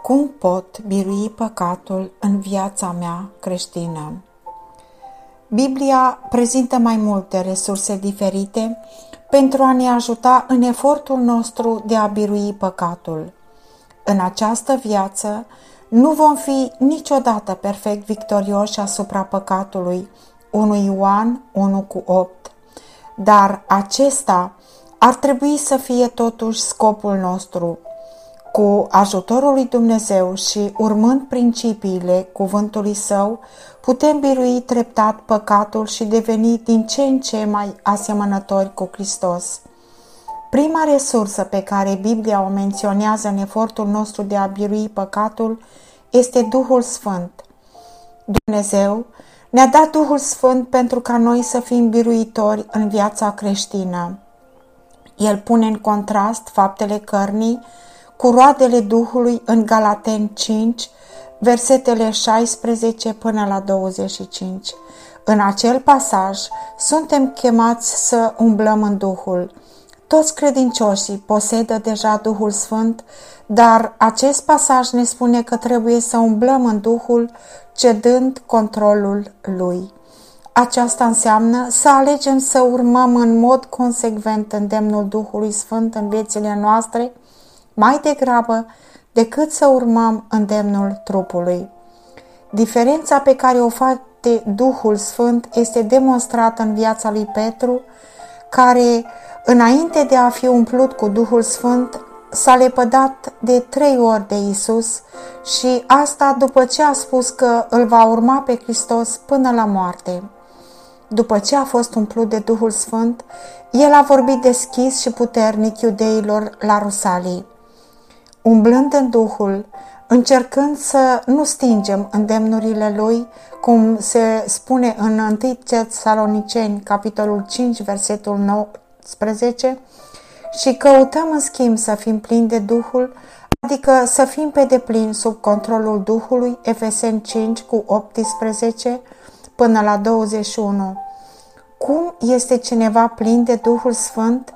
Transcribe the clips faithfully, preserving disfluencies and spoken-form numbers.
Cum pot birui păcatul în viața mea creștină? Biblia prezintă mai multe resurse diferite pentru a ne ajuta în efortul nostru de a birui păcatul. În această viață nu vom fi niciodată perfect victorioși asupra păcatului, unu Ioan unu cu opt, dar acesta ar trebui să fie totuși scopul nostru. Cu ajutorul lui Dumnezeu și urmând principiile cuvântului Său, putem birui treptat păcatul și deveni din ce în ce mai asemănători cu Hristos. Prima resursă pe care Biblia o menționează în efortul nostru de a birui păcatul este Duhul Sfânt. Dumnezeu ne-a dat Duhul Sfânt pentru ca noi să fim biruitori în viața creștină. El pune în contrast faptele cărnii cu roadele Duhului în Galateni cinci, versetele șaisprezece până la douăzeci și cinci. În acel pasaj suntem chemați să umblăm în Duhul. Toți credincioșii posedă deja Duhul Sfânt, dar acest pasaj ne spune că trebuie să umblăm în Duhul, cedând controlul Lui. Aceasta înseamnă să alegem să urmăm în mod consecvent îndemnul Duhului Sfânt în viețile noastre, mai degrabă decât să urmăm îndemnul trupului. Diferența pe care o face Duhul Sfânt este demonstrată în viața lui Petru, care, înainte de a fi umplut cu Duhul Sfânt, s-a lepădat de trei ori de Iisus și asta după ce a spus că îl va urma pe Hristos până la moarte. După ce a fost umplut de Duhul Sfânt, el a vorbit deschis și puternic iudeilor la Rusalii. Umblând în Duhul, încercând să nu stingem îndemnurile Lui, cum se spune în întâi Tesaloniceni, capitolul cinci, versetul nouăsprezece, și căutăm în schimb să fim plini de Duhul, adică să fim pe deplin sub controlul Duhului, Efeseni cinci cu optsprezece până la douăzeci și unu. Cum este cineva plin de Duhul Sfânt?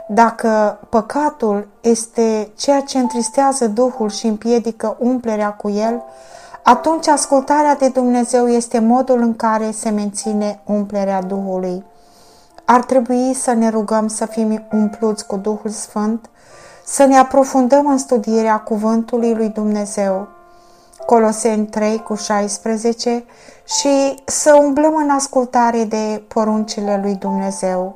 Dacă păcatul este ceea ce întristează Duhul și împiedică umplerea cu el, atunci ascultarea de Dumnezeu este modul în care se menține umplerea Duhului. Ar trebui să ne rugăm să fim umpluți cu Duhul Sfânt, să ne aprofundăm în studierea cuvântului lui Dumnezeu, Coloseni trei cu șaisprezece, și să umblăm în ascultare de poruncile lui Dumnezeu.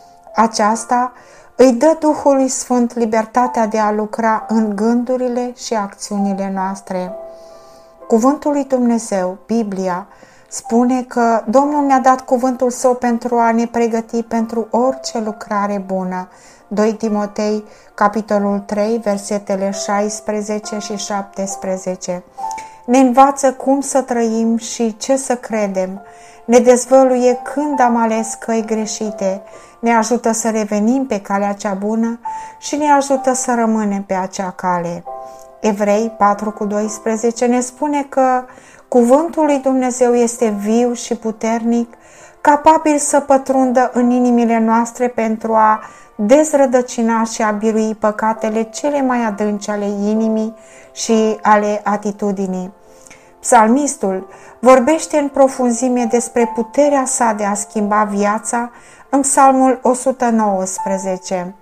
Aceasta îi dă Duhului Sfânt libertatea de a lucra în gândurile și acțiunile noastre. Cuvântul lui Dumnezeu, Biblia, spune că Domnul ne-a dat cuvântul Său pentru a ne pregăti pentru orice lucrare bună. doi Timotei, capitolul trei, versetele șaisprezece și șaptesprezece. Ne învață cum să trăim și ce să credem, ne dezvăluie când am ales căi greșite, ne ajută să revenim pe calea cea bună și ne ajută să rămânem pe acea cale. Evrei patru cu doisprezece ne spune că cuvântul lui Dumnezeu este viu și puternic, capabil să pătrundă în inimile noastre pentru a dezrădăcina și a birui păcatele cele mai adânci ale inimii și ale atitudinii. Psalmistul vorbește în profunzime despre puterea sa de a schimba viața în Psalmul o sută nouăsprezece.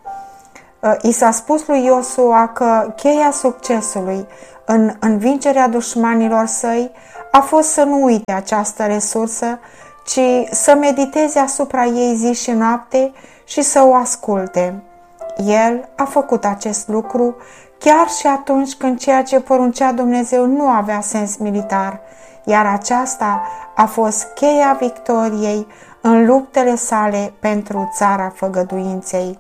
I s-a spus lui Iosua că cheia succesului în învingerea dușmanilor săi a fost să nu uite această resursă, ci să mediteze asupra ei zi și noapte și să o asculte. El a făcut acest lucru chiar și atunci când ceea ce poruncea Dumnezeu nu avea sens militar, iar aceasta a fost cheia victoriei în luptele sale pentru țara făgăduinței.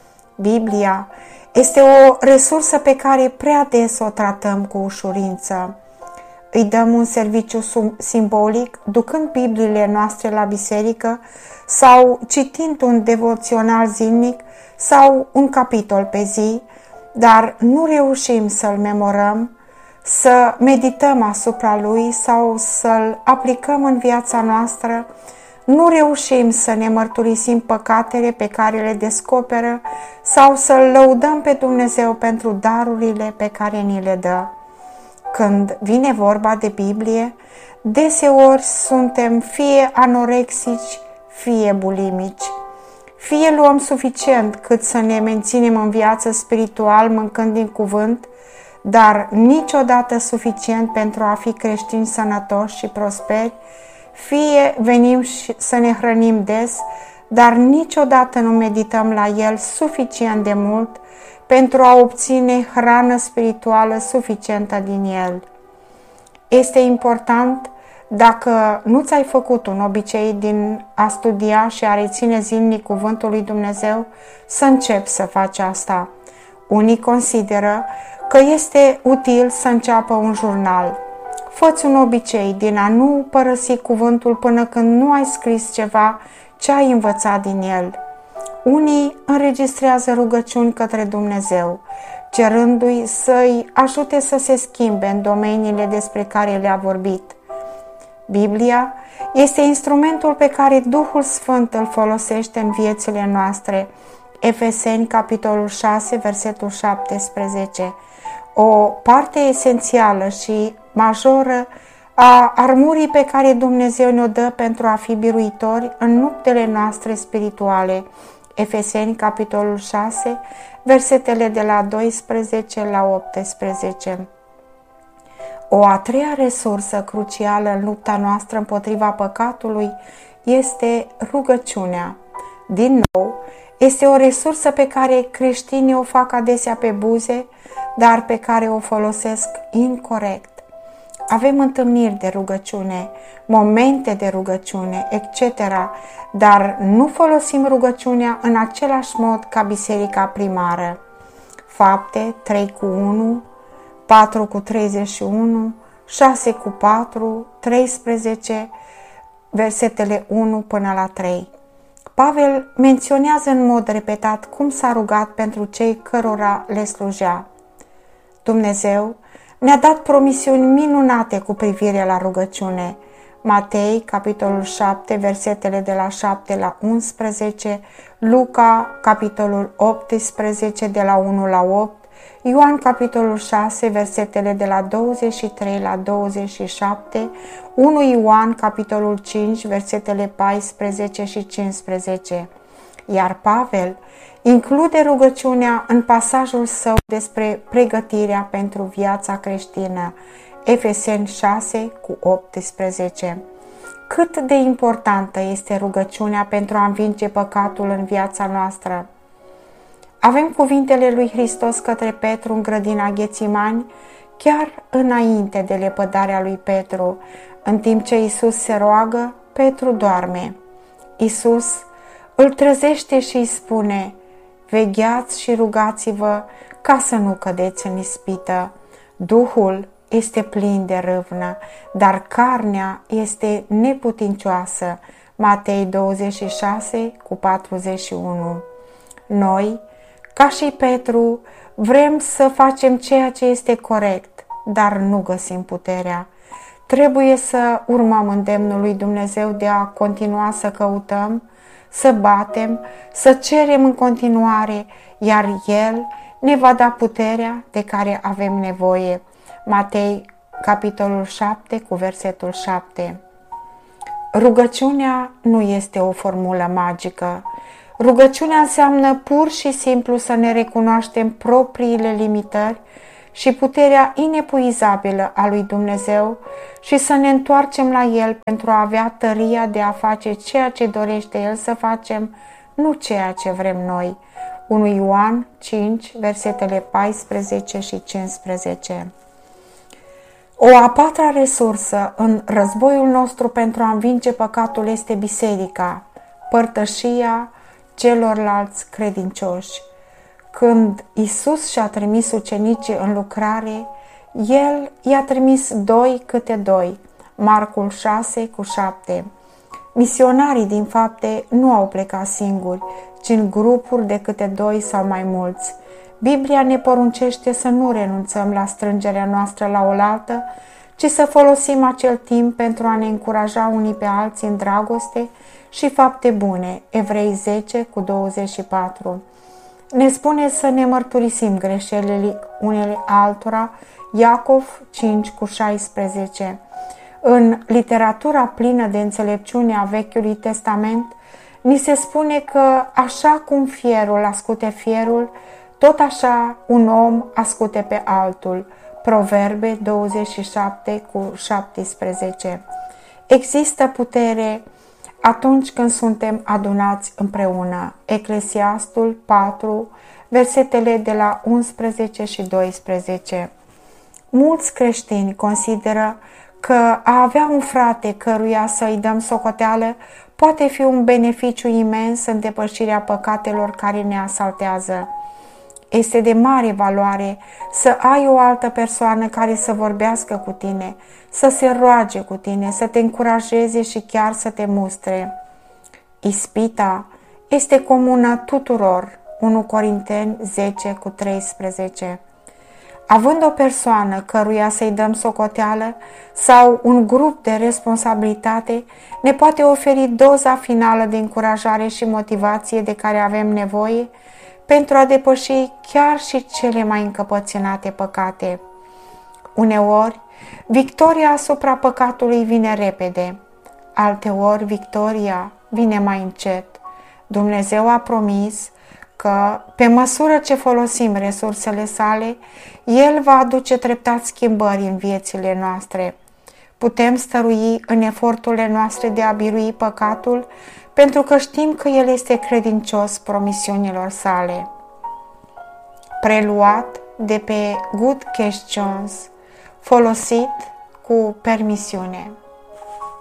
Biblia este o resursă pe care prea des o tratăm cu ușurință. Îi dăm un serviciu simbolic ducând Bibliile noastre la biserică sau citind un devoțional zilnic sau un capitol pe zi, dar nu reușim să-l memorăm, să medităm asupra lui sau să-l aplicăm în viața noastră. Nu reușim să ne mărturisim păcatele pe care le descoperă sau să-L lăudăm pe Dumnezeu pentru darurile pe care ni le dă. când vine vorba de Biblie, deseori suntem fie anorexici, fie bulimici. Fie luăm suficient cât să ne menținem în viață spiritual mâncând din cuvânt, dar niciodată suficient pentru a fi creștini sănătoși și prosperi, fie venim să ne hrănim des, dar niciodată nu medităm la el suficient de mult pentru a obține hrană spirituală suficientă din el. Este important, dacă nu ți-ai făcut un obicei din a studia și a reține zilnic cuvântul lui Dumnezeu, să începi să faci asta. Unii consideră că este util să înceapă un jurnal. Fă-ți un obicei din a nu părăsi cuvântul până când nu ai scris ceva ce ai învățat din el. Unii înregistrează rugăciuni către Dumnezeu, cerându-i să-i ajute să se schimbe în domeniile despre care le-a vorbit. Biblia este instrumentul pe care Duhul Sfânt îl folosește în viețile noastre. Efeseni, capitolul șase, versetul șaptesprezece. O parte esențială și majoră a armurii pe care Dumnezeu ne-o dă pentru a fi biruitori în luptele noastre spirituale. Efeseni, capitolul șase, versetele de la doisprezece la optsprezece. O a treia resursă crucială în lupta noastră împotriva păcatului este rugăciunea. Din nou, este o resursă pe care creștinii o fac adesea pe buze, dar pe care o folosesc incorect. Avem întâlniri de rugăciune, momente de rugăciune, et cetera, dar nu folosim rugăciunea în același mod ca biserica primară. Fapte trei cu unu, patru cu treizeci și unu, șase cu patru, treisprezece, versetele unu până la trei. Pavel menționează în mod repetat cum s-a rugat pentru cei cărora le slujea. Dumnezeu ne-a dat promisiuni minunate cu privire la rugăciune. Matei, capitolul șapte, versetele de la șapte la unsprezece, Luca, capitolul optsprezece, de la unu la opt, Ioan, capitolul șase, versetele de la douăzeci și trei la douăzeci și șapte, unu Ioan, capitolul cinci, versetele paisprezece și cincisprezece. Iar Pavel include rugăciunea în pasajul său despre pregătirea pentru viața creștină, Efeseni șase cu optsprezece. Cât de importantă este rugăciunea pentru a învinge păcatul în viața noastră? Avem cuvintele lui Hristos către Petru în grădina Ghețimani, chiar înainte de lepădarea lui Petru. În timp ce Iisus se roagă, Petru doarme. Iisus îl trezește și îi spune: vegheați și rugați-vă ca să nu cădeți în ispită. Duhul este plin de râvnă, dar carnea este neputincioasă. Matei douăzeci și șase cu patruzeci și unu. Noi, ca și Petru, vrem să facem ceea ce este corect, dar nu găsim puterea. Trebuie să urmăm îndemnul lui Dumnezeu de a continua să căutăm, să batem, să cerem în continuare, iar El ne va da puterea de care avem nevoie. Matei, capitolul șapte, cu versetul șapte. Rugăciunea nu este o formulă magică. Rugăciunea înseamnă pur și simplu să ne recunoaștem propriile limitări și puterea inepuizabilă a lui Dumnezeu și să ne întoarcem la El pentru a avea tăria de a face ceea ce dorește El să facem, nu ceea ce vrem noi. unu Ioan cinci, versetele paisprezece și cincisprezece. O a patra resursă în războiul nostru pentru a învinge păcatul este biserica, părtășia celorlalți credincioși. Când Iisus și-a trimis ucenicii în lucrare, El i-a trimis doi câte doi, Marcul șase cu șapte. Misionarii din Fapte nu au plecat singuri, ci în grupuri de câte doi sau mai mulți. Biblia ne poruncește să nu renunțăm la strângerea noastră la oaltă, ci să folosim acel timp pentru a ne încuraja unii pe alții în dragoste și fapte bune, Evrei zece cu douăzeci și patru. ne spune să ne mărturisim greșelile unele altora, Iacov cinci cu șaisprezece. În literatura plină de înțelepciune a Vechiului Testament, ni se spune că așa cum fierul ascute fierul, tot așa un om ascute pe altul. Proverbe douăzeci și șapte cu șaptesprezece. Există putere atunci când suntem adunați împreună. Eclesiastul patru, versetele de la unsprezece și doisprezece. Mulți creștini consideră că a avea un frate căruia să-i dăm socoteală poate fi un beneficiu imens în depășirea păcatelor care ne asaltează. Este de mare valoare să ai o altă persoană care să vorbească cu tine, să se roage cu tine, să te încurajeze și chiar să te mustre. Ispita este comună tuturor. unu Corinteni zece cu treisprezece. Având o persoană căruia să-i dăm socoteală sau un grup de responsabilitate, ne poate oferi doza finală de încurajare și motivație de care avem nevoie pentru a depăși chiar și cele mai încăpățânate păcate. Uneori, victoria asupra păcatului vine repede, alteori victoria vine mai încet. Dumnezeu a promis că, pe măsură ce folosim resursele sale, El va aduce treptat schimbări în viețile noastre. Putem stărui în eforturile noastre de a birui păcatul, pentru că știm că El este credincios promisiunilor sale. Preluat de pe Good Questions, folosit cu permisiune.